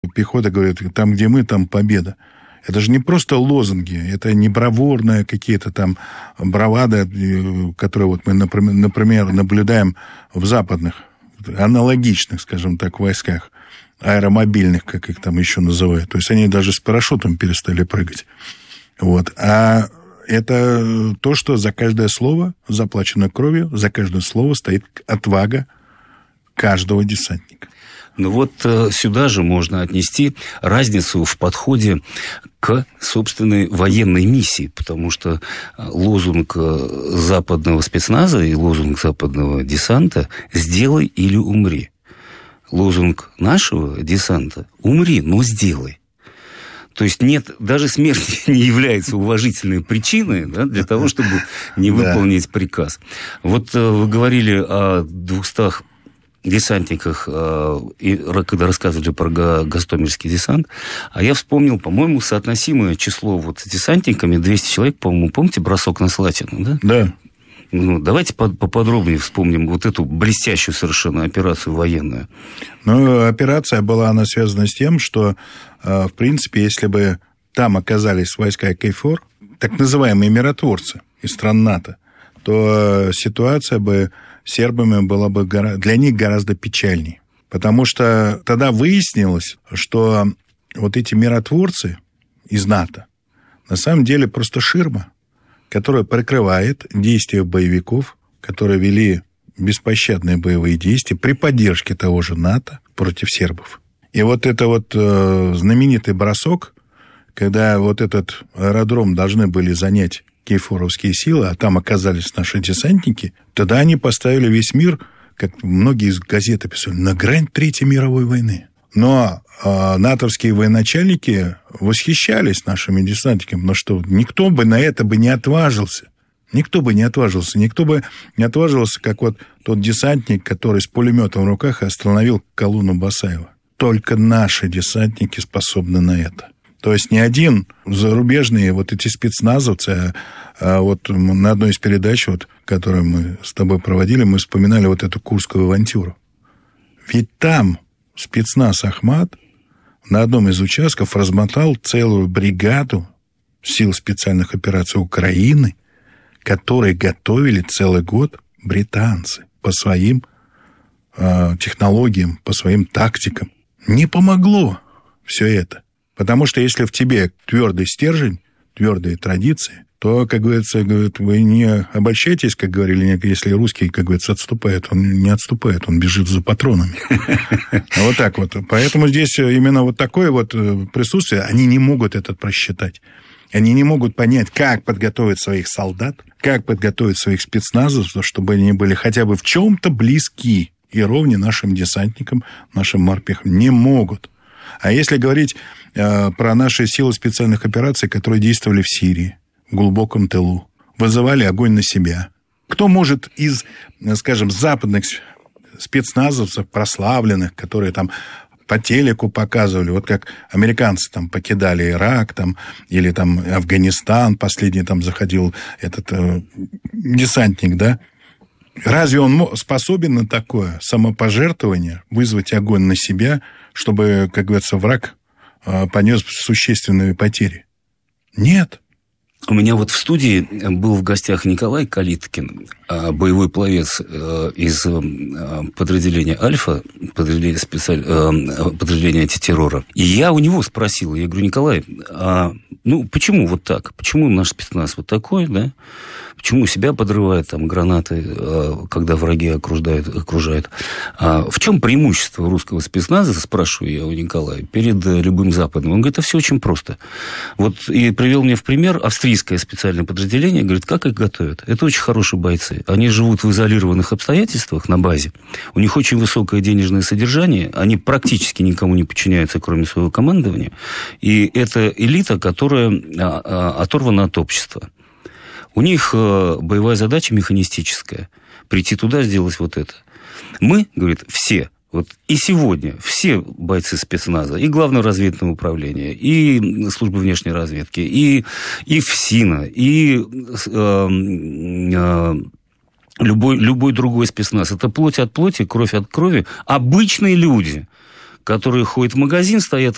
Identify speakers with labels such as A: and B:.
A: Пехота говорит, там, где мы, там победа. Это же не просто лозунги, это не бравурные какие-то там бравады, которые вот мы, например, наблюдаем в западных, аналогичных, скажем так, войсках, аэромобильных, как их там еще называют. То есть они даже с парашютом перестали прыгать. Вот. А это то, что за каждое слово заплачено кровью, за каждое слово стоит отвага каждого десантника.
B: Ну вот сюда же можно отнести разницу в подходе к собственной военной миссии, потому что лозунг западного спецназа и лозунг западного десанта «сделай или умри». Лозунг нашего десанта «умри, но сделай». То есть нет, даже смерть не является уважительной причиной, да, для того, чтобы не выполнить приказ. Вот вы говорили о 200 десантниках, когда рассказывали про Гостомельский десант, а я вспомнил, по-моему, соотносимое число вот с десантниками, 200 человек, по-моему, помните бросок на Слатину, да?
A: Да.
B: Ну, давайте поподробнее вспомним вот эту блестящую совершенно операцию военную.
A: Ну, операция была, она связана с тем, что, в принципе, если бы там оказались войска KFOR, так называемые миротворцы из стран НАТО, то ситуация бы сербами была бы для них гораздо печальнее. Потому что тогда выяснилось, что вот эти миротворцы из НАТО на самом деле просто ширма, которая прикрывает действия боевиков, которые вели беспощадные боевые действия при поддержке того же НАТО против сербов. И вот это вот знаменитый бросок, когда вот этот аэродром должны были занять кейфоровские силы, а там оказались наши десантники, тогда они поставили весь мир, как многие из газет писали, на грань Третьей мировой войны. Но натовские военачальники восхищались нашими десантниками, потому что никто бы на это бы не отважился. Никто бы не отважился, как вот тот десантник, который с пулеметом в руках остановил колонну Басаева. Только наши десантники способны на это. То есть не один зарубежные вот эти спецназовцы, а вот на одной из передач, вот, которую мы с тобой проводили, мы вспоминали вот эту Курскую авантюру. Ведь там спецназ «Ахмат» на одном из участков размотал целую бригаду сил специальных операций Украины, которые готовили целый год британцы по своим технологиям, по своим тактикам. Не помогло все это. Потому что если в тебе твердый стержень, твердые традиции, то, как говорится, вы не обольщайтесь, как говорили, если русский, как говорится, отступает, он не отступает, он бежит за патронами. Вот так вот. Поэтому здесь именно вот такое вот присутствие, они не могут это просчитать. Они не могут понять, как подготовить своих солдат, как подготовить своих спецназовцев, чтобы они были хотя бы в чем-то близки и ровне нашим десантникам, нашим морпехам. Не могут. А если говорить про наши силы специальных операций, которые действовали в Сирии, в глубоком тылу, вызывали огонь на себя. Кто может из, скажем, западных спецназовцев, прославленных, которые там по телеку показывали, вот как американцы там покидали Ирак, там, или там Афганистан, последний там заходил этот десантник, да? Разве он способен на такое самопожертвование, вызвать огонь на себя, чтобы, как говорится, враг понес существенные потери? Нет.
B: У меня вот в студии был в гостях Николай Калиткин, боевой пловец из подразделения «Альфа», подразделения антитеррора. И я у него спросил, я говорю: Николай, почему вот так? Почему наш спецназ вот такой, да? Почему себя подрывают там гранаты, когда враги окружают? В чем преимущество русского спецназа, спрашиваю я у Николая, перед любым западным? Он говорит: это все очень просто. Вот и привел мне в пример австрийское специальное подразделение, говорит, как их готовят? Это очень хорошие бойцы. Они живут в изолированных обстоятельствах на базе, у них очень высокое денежное содержание, они практически никому не подчиняются, кроме своего командования, и это элита, которая оторвана от общества. У них боевая задача механистическая. Прийти туда, сделать вот это. Мы, говорит, все, вот и сегодня все бойцы спецназа, и Главного разведывательного управления, и службы внешней разведки, и ФСИНа, и любой другой спецназ. Это плоть от плоти, кровь от крови. Обычные люди, которые ходят в магазин, стоят